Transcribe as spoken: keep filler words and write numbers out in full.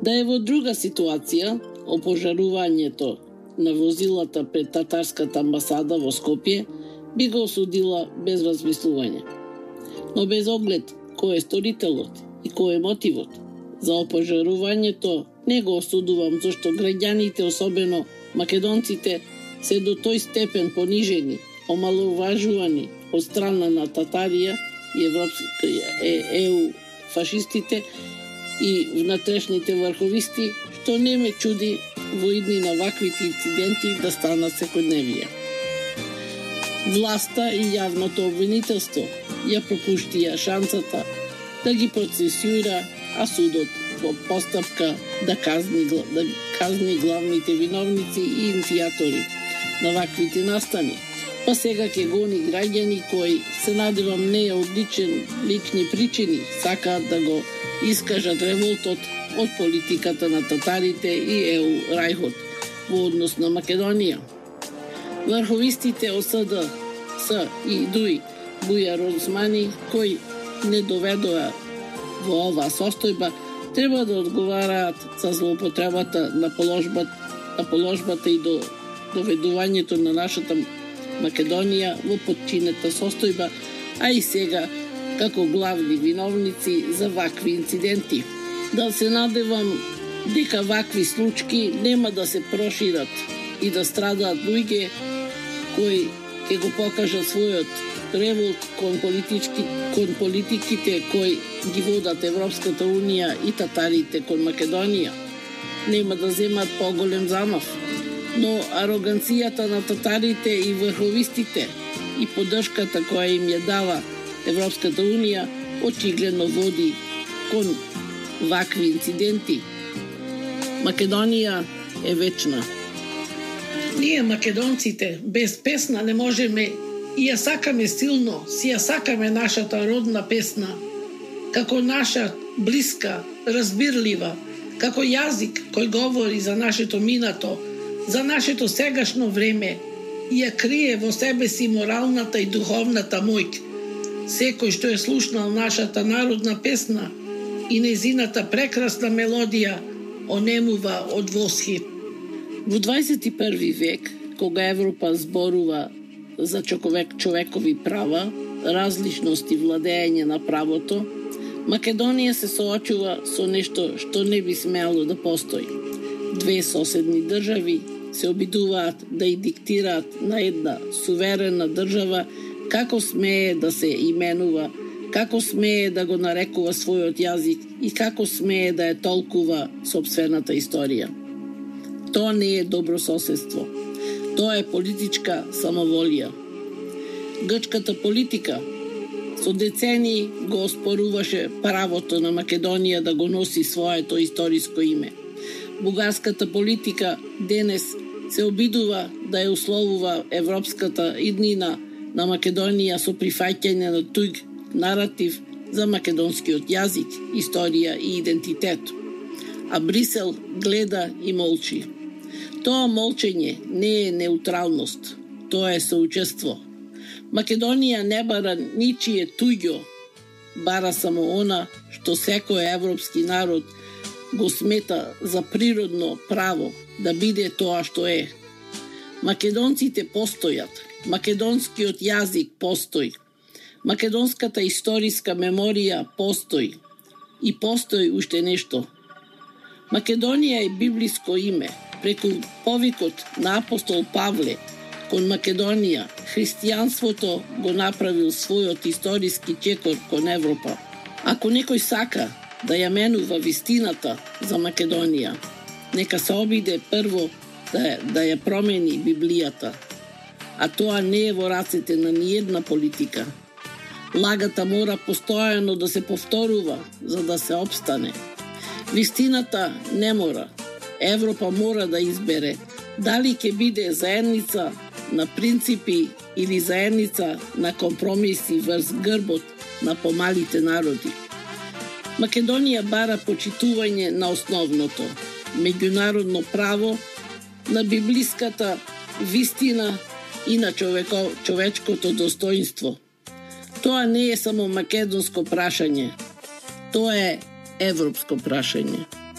Да е во друга ситуација, опожарувањето на возилата пред татарската амбасада во Скопје би го осудила без размислување. Но без оглед кој е сторителот и кој е мотивот за опожарувањето, не го осудувам, зашто граѓаните, особено македонците, се до тој степен понижени, омаловажувани од страна на Татарија и европски еу фашистите и внатрешните врховисти, што не ме чуди во идни на ваквите инциденти да станат секојдневија. Власта и јавното обвинителство ја пропуштија шансата да ги процесуира, а судот во постапка да казни, да казни главните виновници и иницијатори на ваквите настани. Па сега ќе гони граѓани кои, се надевам, не е од личен, лични причини, сакаат да го искажат револтот од политиката на татарите и еу рајхот во однос на Македонија. Врховистите од СДС и ДУИ Бујар Османи, кои не доведоа во оваа состојба, треба да одговараат за злоупотребата на положбата, на положбата и до доведувањето на нашата Македонија во подчинета состојба, а и сега како главни виновници за вакви инциденти. Да се надевам дека вакви случаи нема да се прошират и да страдаат луѓе кои ќе го покажат својот револт кон политички кон политиките кои ги водат Европската унија и татарите кон Македонија. Нема да земат поголем замав, но ароганцијата на татарите и врховистите и поддршката која им ја дава Европската унија очигледно води кон вакви инциденти. Македонија е вечна. Ние македонците без песна не можеме и ја сакаме силно, си ја сакаме нашата родна песна, како наша блиска, разбирлива, како јазик кој говори за нашето минато, за нашето сегашно време и ја крие во себе си моралната и духовната моќ. Секој што е слушнал нашата народна песна и незината прекрасна мелодија онемува од восхит. Во дваесет и први век, кога Европа зборува за човек, човекови права, различност и владење на правото, Македонија се соочува со нешто што не би смело да постои. Две соседни држави се обидуваат да и диктираат на една суверена држава како смее да се именува, како смее да го нарекува својот јазик и како смее да ја толкува сопствената историја. Тоа не е добро соседство. Тоа е политичка самоволија. Грчката политика со децении го оспоруваше правото на Македонија да го носи своето историско име. Бугарската политика денес се обидува да ја условува европската иднина на Македонија со прифаќање на туѓ наратив за македонскиот јазик, историја и идентитет. А Брисел гледа и молчи. Тоа молчење не е неутралност, тоа е соучество. Македонија не бара ничие туѓо, бара само она што секој европски народ го смета за природно право да биде тоа што е. Македонците постојат, македонскиот јазик постои, македонската историска меморија постои и постои уште нешто. Македонија е библиско име. Преку повикот на апостол Павле кон Македонија, христијанството го направил својот историски чекор кон Европа. Ако некој сака да ја менува вистината за Македонија, нека се обиде прво да, да ја промени Библијата, а тоа не е во рацете на ниедна политика. Лагата мора постојано да се повторува за да се опстане. Вистината не мора. Европа мора да избере дали ќе биде заедница на принципи или заедница на компромиси врз грбот на помалите народи. Македонија бара почитување на основното, меѓународно право, на библиската вистина и на човеко, човечкото достоинство. Тоа не е само македонско прашање, тоа е европско прашање.